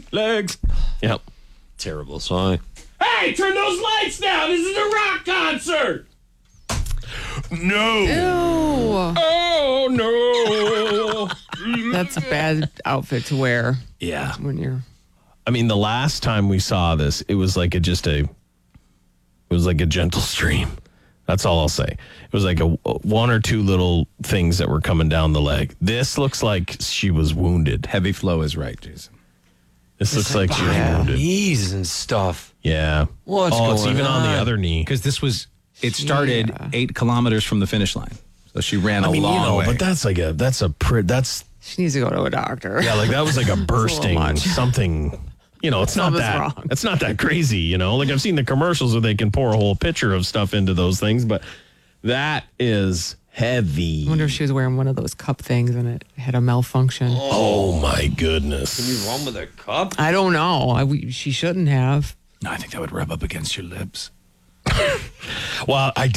legs. Yep. Terrible song. Hey, turn those lights down. This is a rock concert. No. Ew. Oh, no. That's a bad outfit to wear Yeah. when you're... I mean, the last time we saw this, it was like a gentle stream. That's all I'll say. It was like a one or two little things that were coming down the leg. This looks like she was wounded. Heavy flow is right, Jason. This looks like she was wounded. Knees and stuff. Yeah. What's it's going even on the on? other knee. Because it started 8 kilometers from the finish line. So she ran a long way. but that's She needs to go to a doctor. yeah, like that was like a bursting much. something. It's not Something's that. wrong. It's not that crazy. Like I've seen the commercials where they can pour a whole pitcher of stuff into those things, but that is heavy. I wonder if she was wearing one of those cup things and it had a malfunction. Oh my goodness. Can you run with a cup? I don't know. She shouldn't have. No, I think that would rub up against your lips. Well, I